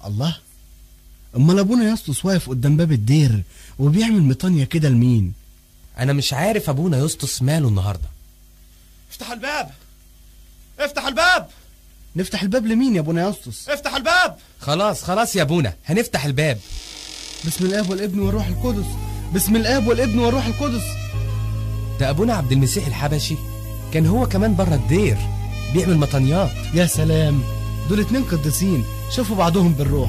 الله، امال ابونا يسطس واقف قدام باب الدير وبيعمل مطانية كده لمين؟ انا مش عارف ابونا يسطس ماله النهارده. افتح الباب، افتح الباب. نفتح الباب لمين يا ابونا يسطس؟ افتح الباب. خلاص يا ابونا، هنفتح الباب. بسم الاب والابن والروح القدس، بسم الاب والابن والروح القدس. ده ابونا عبد المسيح الحبشي، كان هو كمان بره الدير بيعمل مطانيات. يا سلام، دول 2 قديسين شافوا بعضهم بالروح.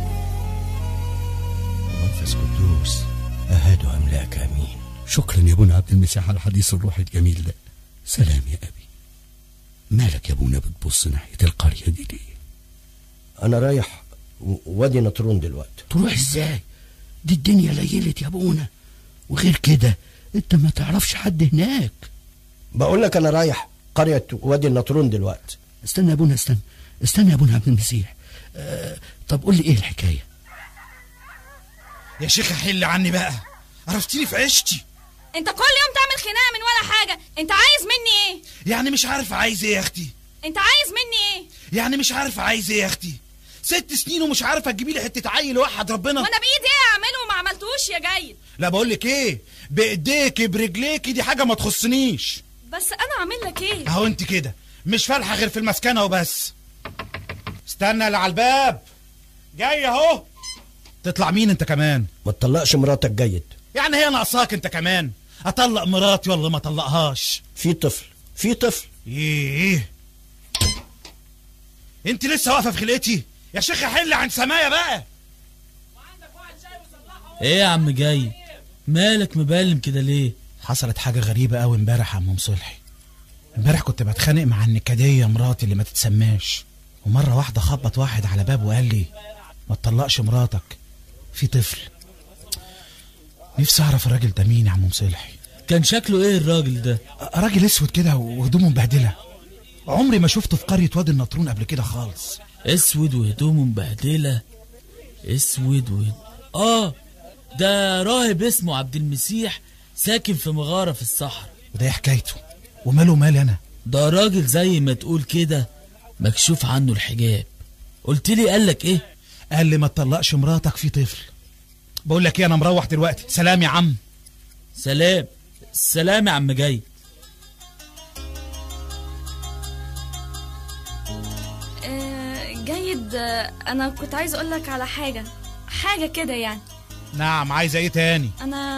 ومنفس قدوس أهد أملاك أمين. شكرا يا ابونا عبد المسيح على الحديث الروحي الجميل ده. سلام يا أبي. مالك يا ابونا بتبص ناحية القرية دي ليه؟ أنا رايح وادي نطرون دلوقتي. تروح ازاي؟ دي الدنيا ليلت يا ابونا، وغير كده انت ما تعرفش حد هناك. بقول لك أنا رايح قرية وادي النطرون دلوقتي. استنى يا ابونا، استنى يا ابونا عبد المسيح. طب قول لي ايه الحكاية؟ يا شيخ حل عني بقى، عرفتيني في عيشتي. انت كل يوم تعمل خناقه من ولا حاجه. انت عايز مني ايه؟ يعني مش عارف عايز ايه يا اختي؟ انت عايز مني ايه؟ يعني مش عارف عايز ايه يا اختي؟ 6 سنين ومش عارفه تجيبي لي حته عيل وحد ربنا. وانا بايدي ايه اعمله وما عملتوش يا جيد؟ لا بقول لك ايه، بايديكي برجليكي دي حاجه ما تخصنيش. بس انا اعمل لك ايه؟ اهو انت كده مش فالحه غير في المسكنه وبس. استنى اللي على الباب جاي اهو. تطلع مين انت كمان؟ ما تطلقش مراتك جيد. يعني هي ناقصاك انت كمان؟ اطلق مراتي ولا ما اطلقهاش؟ في طفل. ايه انت لسه واقفه في خلقتي يا شيخ؟ حل عن سمايا بقى. ايه يا عم جاي، مالك مبلم كده ليه؟ حصلت حاجه غريبه قوي امبارح يا عم صلحي. امبارح كنت بتخانق مع النكديه مراتي اللي ما تتسماش، ومره واحده خبط واحد على باب وقال لي ما تطلقش مراتك، في طفل. نفسي اعرف الراجل ده مين يا عم صلحي. كان شكله ايه الراجل ده؟ راجل اسود كده وهدومه مبهدله، عمري ما شفته في قريه وادي النطرون قبل كده خالص. اسود وهدومه مبهدله، ده راهب اسمه عبد المسيح، ساكن في مغاره في الصحراء. وده ايه حكايته؟ وماله مالي انا؟ ده راجل زي ما تقول كده مكشوف عنه الحجاب. قلت لي قالك ايه؟ قال لي ما تطلقش مراتك، في طفل. بقول لك ايه، انا مروح دلوقتي. سلام يا عم. سلام يا عم جاي. جيد، انا كنت عايز اقول لك على حاجه كده يعني. نعم، عايزه ايه تاني؟ انا